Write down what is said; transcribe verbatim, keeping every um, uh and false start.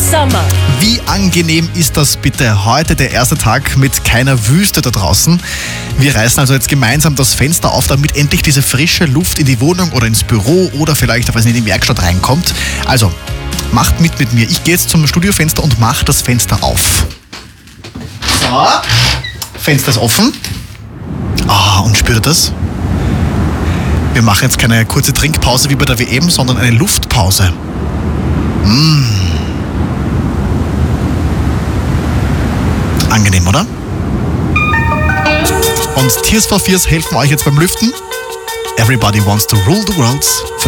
Sommer. Wie angenehm ist das bitte? Heute der erste Tag mit keiner Wüste da draußen. Wir reißen also jetzt gemeinsam das Fenster auf, damit endlich diese frische Luft in die Wohnung oder ins Büro oder vielleicht, weiß nicht, in die Werkstatt reinkommt. Also, macht mit mit mir. Ich gehe jetzt zum Studiofenster und mache das Fenster auf. So, Fenster ist offen. Ah, und spürt ihr das? Wir machen jetzt keine kurze Trinkpause wie bei der W M, sondern eine Luftpause. Mmh. Angenehm, oder? Und Tears for Fears helfen euch jetzt beim Lüften. Everybody wants to rule the world. Für